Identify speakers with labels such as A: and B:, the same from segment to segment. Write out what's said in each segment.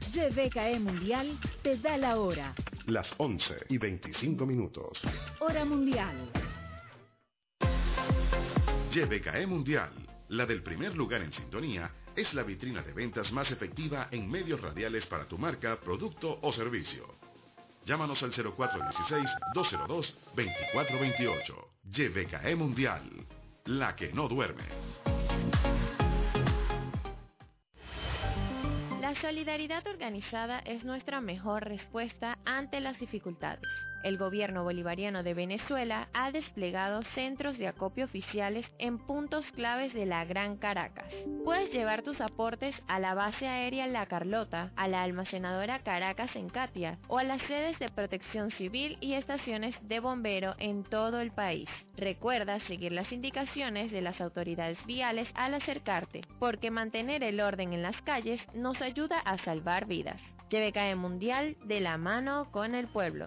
A: YBKE Mundial te da la hora.
B: Las 11:25.
A: Hora mundial.
C: YBKE Mundial, la del primer lugar en sintonía, es la vitrina de ventas más efectiva en medios radiales para tu marca, producto o servicio. Llámanos al 0416-202-2428. YBKE Mundial, la que no duerme.
D: La solidaridad organizada es nuestra mejor respuesta ante las dificultades. El gobierno bolivariano de Venezuela ha desplegado centros de acopio oficiales en puntos claves de la Gran Caracas. Puedes llevar tus aportes a la base aérea La Carlota, a la almacenadora Caracas en Catia o a las sedes de protección civil y estaciones de bombero en todo el país. Recuerda seguir las indicaciones de las autoridades viales al acercarte, porque mantener el orden en las calles nos ayuda a salvar vidas. YBKE Mundial, de la mano con el pueblo.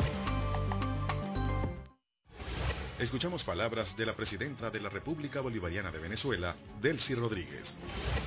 C: Escuchamos palabras de la presidenta de la República Bolivariana de Venezuela, Delcy Rodríguez.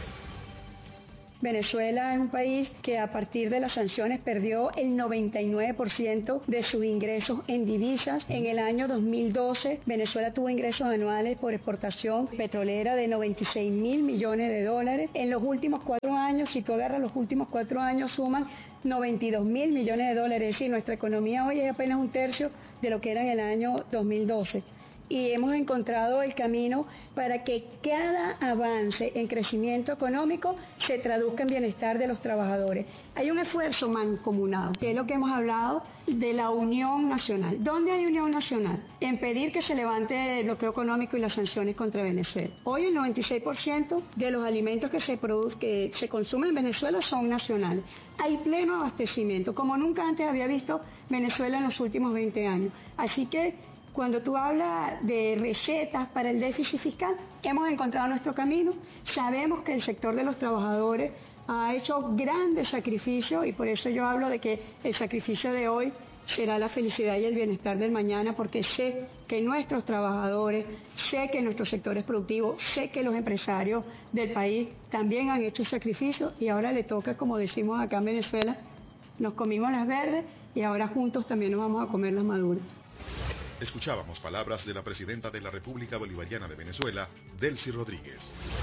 E: Venezuela es un país que a partir de las sanciones perdió el 99% de sus ingresos en divisas. En el año 2012, Venezuela tuvo ingresos anuales por exportación petrolera de 96 mil millones de dólares. En los últimos 4 años, si tú agarras los últimos 4 años, suman 92 mil millones de dólares. Es decir, nuestra economía hoy es apenas un tercio de lo que era en el año 2012. Y hemos encontrado el camino para que cada avance en crecimiento económico se traduzca en bienestar de los trabajadores. Hay un esfuerzo mancomunado, que es lo que hemos hablado de la unión nacional. ¿Dónde hay unión nacional? En pedir que se levante el bloqueo económico y las sanciones contra Venezuela. Hoy el 96% de los alimentos que se consumen en Venezuela son nacionales. Hay pleno abastecimiento, como nunca antes había visto Venezuela en los últimos 20 años. Así que cuando tú hablas de recetas para el déficit fiscal, hemos encontrado nuestro camino. Sabemos que el sector de los trabajadores ha hecho grandes sacrificios y por eso yo hablo de que el sacrificio de hoy será la felicidad y el bienestar del mañana, porque sé que nuestros trabajadores, sé que nuestros sectores productivos, sé que los empresarios del país también han hecho sacrificios y ahora le toca, como decimos acá en Venezuela, nos comimos las verdes y ahora juntos también nos vamos a comer las maduras.
C: Escuchábamos palabras de la presidenta de la República Bolivariana de Venezuela, Delcy Rodríguez.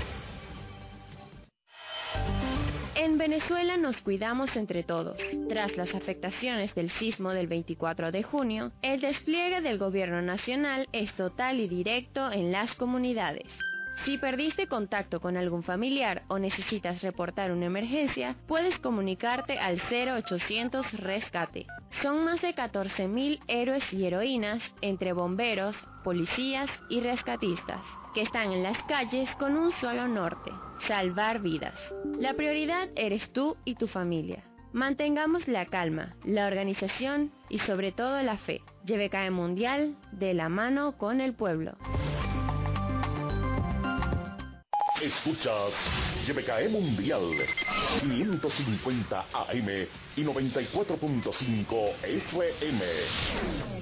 D: En Venezuela nos cuidamos entre todos. Tras las afectaciones del sismo del 24 de junio, el despliegue del gobierno nacional es total y directo en las comunidades. Si perdiste contacto con algún familiar o necesitas reportar una emergencia, puedes comunicarte al 0800 Rescate. Son más de 14.000 héroes y heroínas entre bomberos, policías y rescatistas, que están en las calles con un solo norte: salvar vidas. La prioridad eres tú y tu familia. Mantengamos la calma, la organización y sobre todo la fe. YBKE Mundial, de la mano con el pueblo.
B: Escuchas YBKE Mundial 550 AM y 94.5 FM.